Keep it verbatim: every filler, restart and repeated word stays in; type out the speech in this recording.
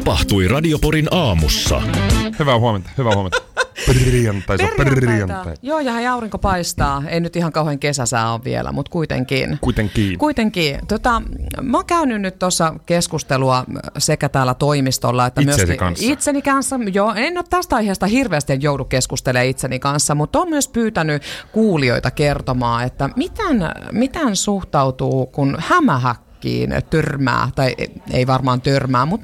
Tapahtui Radioporin aamussa. Hyvää huomenta, hyvää huomenta. Perjantai, se on perjantai. Joo, ja hei, aurinko paistaa. Ei nyt ihan kauhean kesäsää ole vielä, mutta kuitenkin. Kuitenkin. Kuitenkin. Tota, mä oon käynyt nyt tuossa keskustelua sekä täällä toimistolla, että itseni myöskin kanssa. itseni kanssa. Joo, en ole tästä aiheesta hirveästi joudu keskustelemaan itseni kanssa, mutta oon myös pyytänyt kuulijoita kertomaan, että miten, miten suhtautuu, kun hämähäkkiin törmää, tai ei varmaan törmää, mutta